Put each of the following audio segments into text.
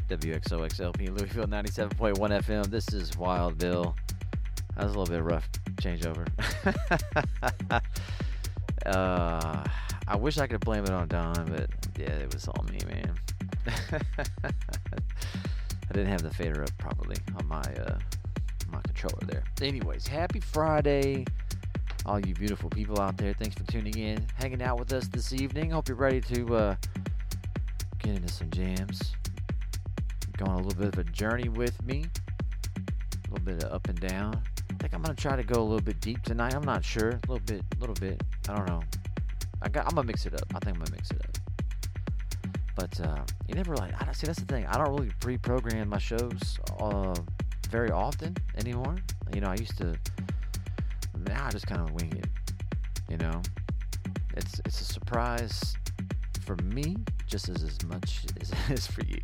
WXOXLP Louisville 97.1 FM. This is Wild Bill. That was a little bit rough changeover. I wish I could blame it on Don, but yeah, it was all me, man. I didn't have the fader up properly on my controller there. Anyways, happy Friday, all you beautiful people out there. Thanks for tuning in, hanging out with us this evening. Hope you're ready to get into some jams. Going a little bit of a journey with me, a little bit of up and down. I think I'm gonna try to go a little bit deep tonight. I'm not sure, a little bit. I don't know. I'm gonna mix it up. I think I'm gonna mix it up. But you never see. That's the thing. I don't really pre-program my shows very often anymore. You know, I used to. Now I just kind of wing it. You know, it's a surprise for me just as much as it is for you.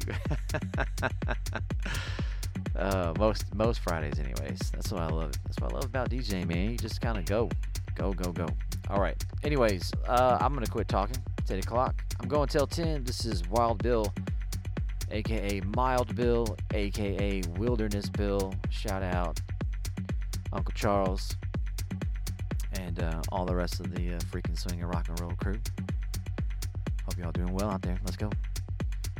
Most Fridays, anyways. That's what I love. That's what I love about DJing, man. You just kind of go. All right. Anyways, I'm gonna quit talking. It's 8 o'clock. I'm going till 10. This is Wild Bill, aka Mild Bill, aka Wilderness Bill. Shout out Uncle Charles and all the rest of the freaking swing and rock and roll crew. Hope y'all doing well out there. Let's go.